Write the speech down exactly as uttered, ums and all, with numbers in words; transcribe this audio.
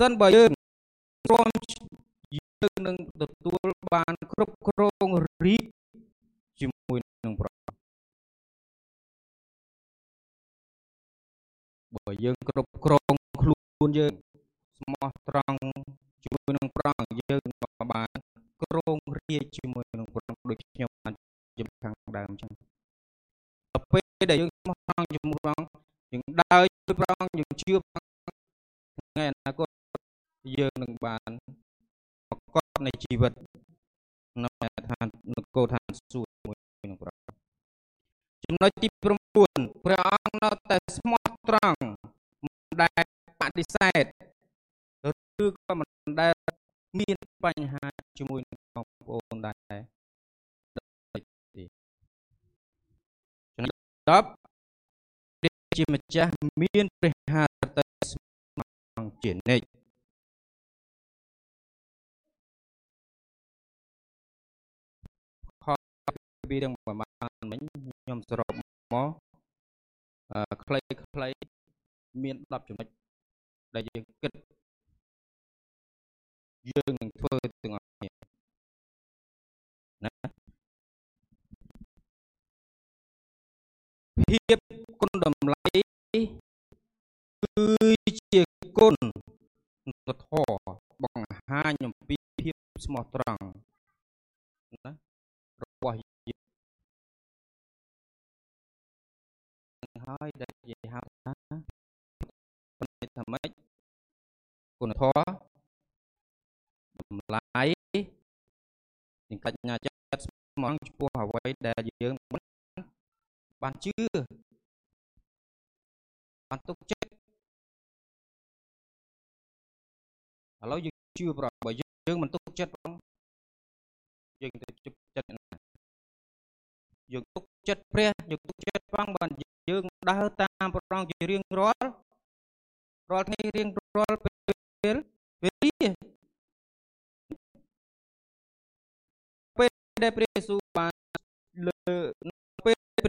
សិនបើយើងព្រមយើងនឹងទទួលបានគ្រប់គ្រងរៀបជាមួយនឹងព្រះបើយើងគ្រប់គ្រងខ្លួនយើងស្មោះត្រង់ជាមួយនឹងព្រះយើងបានគ្រងរាជជាមួយនឹងព្រះដូចខ្ញុំបានជម្រាបខាងដើមអញ្ចឹងដល់ពេលដែលយើងស្មោះត្រង់ជាមួយព្រះយើងដើរជួយព្រះយើងជឿព្រះថ្ងៃអនាគតយើងនឹងបានប្រកបនៃជីវិតនៅឋាននគរឋានសួគ៌ជាមួយនឹងព្រះចំណុចទី9ព្រះអង្គនៅតែស្មោះត្រង់មិនដែលបដិសេធឬក៏មិនដែលមានបញ្ហាជាមួយនឹងបងប្អូនដែរចំណុចដប់ព្រះជាម្ចាស់មានព្រះハរតីស្មោះត្រង់ជានិច្ចពីទាំងប្រមាណមិញខ្ញុំសរុបមកខ្លីៗមានដប់ចំណុចដែលយើងគិតយើងនឹងធ្វើទាំងអស់គ្នាណាភាពគុណតម្លៃគឺជាគុណធម៌បង្ហាញអំពីភាពស្មោះត្រង់ណារបស់យើងហើយដែលនិយាយហៅថាថាម៉េចគុណធម៌តម្លៃនិងបញ្ញាចិត្តស្មោះចំពោះអ្វីដែលយើងបានជឿបានទុកចិត្តឥឡូវយើងជឿប្របើយើងមិនទុកចិត្តផងយើងទៅជឿចិត្តណាយើងទុកចិត្តព្រះយើងទុកចិត្តផងបានយើងដើរតាមព្រះអង្គជារៀងរាល់រាល់ថ្ងៃរៀងរាល់ពេលវេលាពេលដែលព្រះយេស៊ូវបានលើ